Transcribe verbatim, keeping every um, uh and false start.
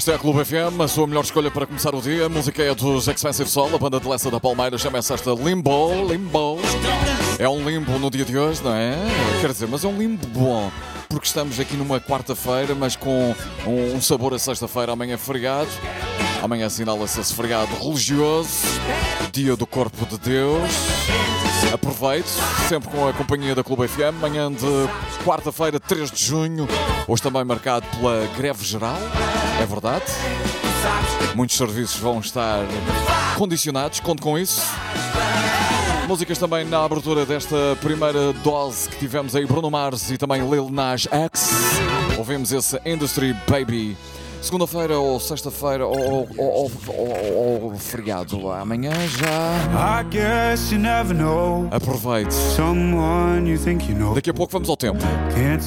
Esta é a Clube F M, a sua melhor escolha para começar o dia. A música é dos Expensive Soul, a banda de Lessa da Palmeira, chama-se esta Limbo, Limbo. É um limbo no dia de hoje, não é? Quer dizer, mas é um limbo bom, porque estamos aqui numa quarta-feira, mas com um, um sabor a sexta-feira. Amanhã é feriado, amanhã assinala-se esse feriado religioso, Dia do Corpo de Deus. Aproveite, sempre com a companhia da Clube F M, manhã de quarta-feira, três de junho, hoje também marcado pela greve geral, é verdade. Muitos serviços vão estar condicionados, conto com isso. Músicas também na abertura desta primeira dose que tivemos aí, Bruno Mars e também Lil Nas X. Ouvimos esse Industry Baby. Segunda-feira ou sexta-feira ou, ou, ou, ou, ou feriado, amanhã já. I guess you never know Aproveite. someone you think you know. Daqui a pouco vamos ao tempo. Can't